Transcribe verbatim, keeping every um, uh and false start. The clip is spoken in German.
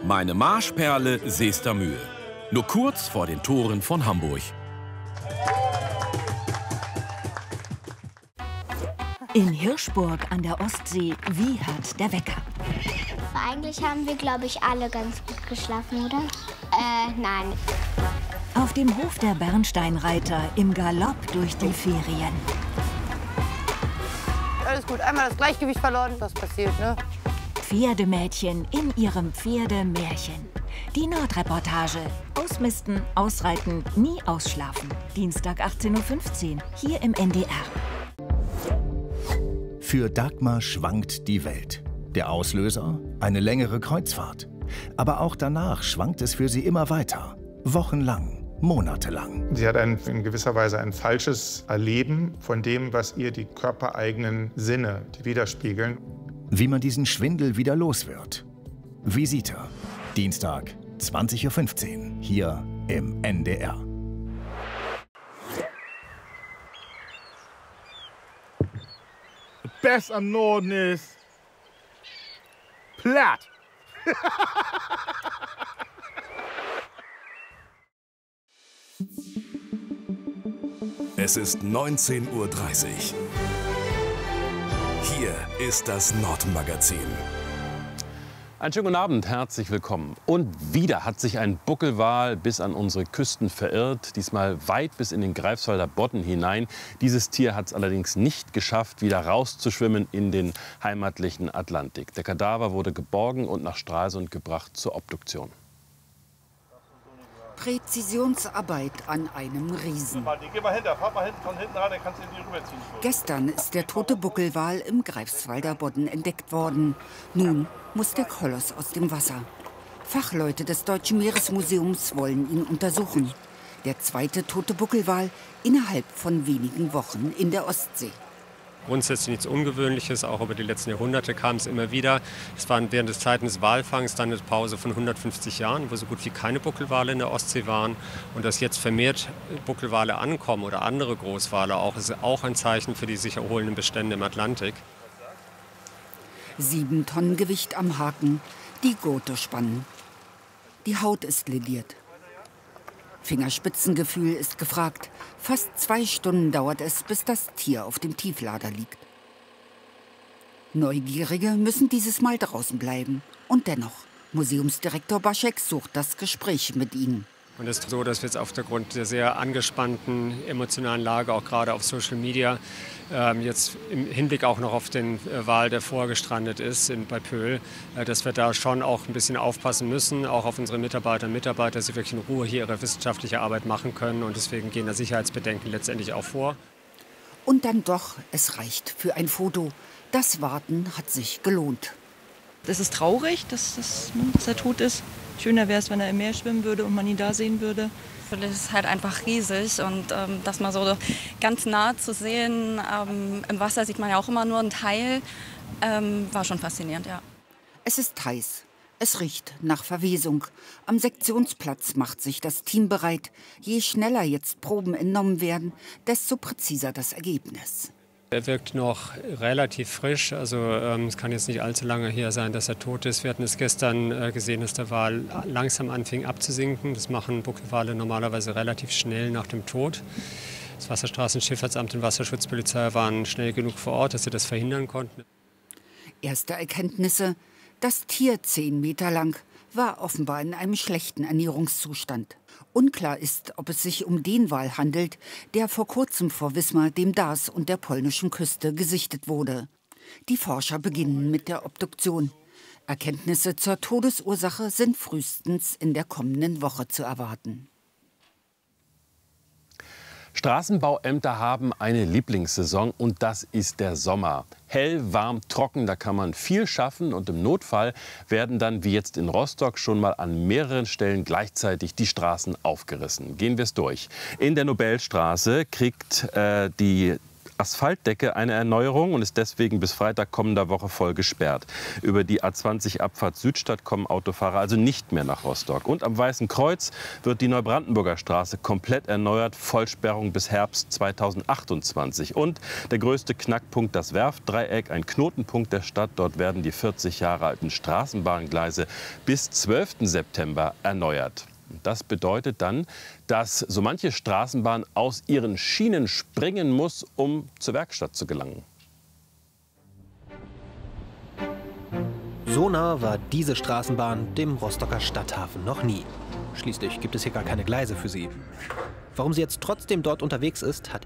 Meine Marschperle Seestermühe. Nur kurz vor den Toren von Hamburg. In Hirschburg an der Ostsee wiehert der Wecker. Eigentlich haben wir, glaube ich, alle ganz gut geschlafen, oder? Äh, nein. Auf dem Hof der Bernsteinreiter im Galopp durch die Ferien. Alles gut, einmal das Gleichgewicht verloren, was passiert, ne? Pferdemädchen in ihrem Pferdemärchen. Die Nordreportage. Ausmisten, ausreiten, nie ausschlafen. Dienstag achtzehn Uhr fünfzehn, hier im N D R. Für Dagmar schwankt die Welt. Der Auslöser? Eine längere Kreuzfahrt. Aber auch danach schwankt es für sie immer weiter. Wochenlang, monatelang. Sie hat ein, in gewisser Weise ein falsches Erleben von dem, was ihr die körpereigenen Sinne widerspiegeln. Wie man diesen Schwindel wieder los wird. Visite. Dienstag, zwanzig Uhr fünfzehn, hier im N D R. Best am Norden ist platt. Es ist neunzehn Uhr dreißig. Hier ist das Nordmagazin. Einen schönen guten Abend, herzlich willkommen. Und wieder hat sich ein Buckelwal bis an unsere Küsten verirrt, diesmal weit bis in den Greifswalder Bodden hinein. Dieses Tier hat es allerdings nicht geschafft, wieder rauszuschwimmen in den heimatlichen Atlantik. Der Kadaver wurde geborgen und nach Stralsund gebracht zur Obduktion. Präzisionsarbeit an einem Riesen. Gestern ist der tote Buckelwal im Greifswalder Bodden entdeckt worden. Nun muss der Koloss aus dem Wasser. Fachleute des Deutschen Meeresmuseums wollen ihn untersuchen. Der zweite tote Buckelwal innerhalb von wenigen Wochen in der Ostsee. Grundsätzlich nichts Ungewöhnliches, auch über die letzten Jahrhunderte kam es immer wieder. Es waren während des Zeiten des Walfangs dann eine Pause von hundertfünfzig Jahren, wo so gut wie keine Buckelwale in der Ostsee waren. Und dass jetzt vermehrt Buckelwale ankommen oder andere Großwale auch, ist auch ein Zeichen für die sich erholenden Bestände im Atlantik. Sieben Tonnen Gewicht am Haken, die Gurte spannen. Die Haut ist lediert. Fingerspitzengefühl ist gefragt. Fast zwei Stunden dauert es, bis das Tier auf dem Tieflader liegt. Neugierige müssen dieses Mal draußen bleiben. Und dennoch, Museumsdirektor Baschek sucht das Gespräch mit ihnen. Und es ist so, dass wir jetzt aufgrund der sehr angespannten emotionalen Lage, auch gerade auf Social Media, ähm, jetzt im Hinblick auch noch auf den äh, Wal, der vorgestrandet ist in, bei Pöhl, äh, dass wir da schon auch ein bisschen aufpassen müssen, auch auf unsere Mitarbeiter und Mitarbeiter, dass sie wirklich in Ruhe hier ihre wissenschaftliche Arbeit machen können. Und deswegen gehen da Sicherheitsbedenken letztendlich auch vor. Und dann doch, es reicht für ein Foto. Das Warten hat sich gelohnt. Das ist traurig, dass, das, dass er tot ist. Schöner wäre es, wenn er im Meer schwimmen würde und man ihn da sehen würde. Das ist halt einfach riesig und ähm, das mal so ganz nah zu sehen, ähm, im Wasser sieht man ja auch immer nur einen Teil, ähm, war schon faszinierend, ja. Es ist heiß, es riecht nach Verwesung. Am Sektionsplatz macht sich das Team bereit. Je schneller jetzt Proben entnommen werden, desto präziser das Ergebnis. Er wirkt noch relativ frisch, also ähm, es kann jetzt nicht allzu lange her sein, dass er tot ist. Wir hatten es gestern äh, gesehen, dass der Wal langsam anfing abzusinken. Das machen Buckelwale normalerweise relativ schnell nach dem Tod. Das Wasserstraßenschifffahrtsamt und Wasserschutzpolizei waren schnell genug vor Ort, dass sie das verhindern konnten. Erste Erkenntnisse: Das Tier zehn Meter lang war offenbar in einem schlechten Ernährungszustand. Unklar ist, ob es sich um den Wal handelt, der vor kurzem vor Wismar, dem Daas und der polnischen Küste gesichtet wurde. Die Forscher beginnen mit der Obduktion. Erkenntnisse zur Todesursache sind frühestens in der kommenden Woche zu erwarten. Straßenbauämter haben eine Lieblingssaison und das ist der Sommer. Hell, warm, trocken, da kann man viel schaffen und im Notfall werden dann, wie jetzt in Rostock, schon mal an mehreren Stellen gleichzeitig die Straßen aufgerissen. Gehen wir es durch. In der Nobelstraße kriegt äh, die Asphaltdecke eine Erneuerung und ist deswegen bis Freitag kommender Woche voll gesperrt. Über die A zwanzig Abfahrt Südstadt kommen Autofahrer also nicht mehr nach Rostock. Und am Weißen Kreuz wird die Neubrandenburger Straße komplett erneuert. Vollsperrung bis Herbst zweitausendachtundzwanzig. Und der größte Knackpunkt, das Werftdreieck, ein Knotenpunkt der Stadt. Dort werden die vierzig Jahre alten Straßenbahngleise bis zwölften September erneuert. Das bedeutet dann, dass so manche Straßenbahn aus ihren Schienen springen muss, um zur Werkstatt zu gelangen. So nah war diese Straßenbahn dem Rostocker Stadthafen noch nie. Schließlich gibt es hier gar keine Gleise für sie. Warum sie jetzt trotzdem dort unterwegs ist, hat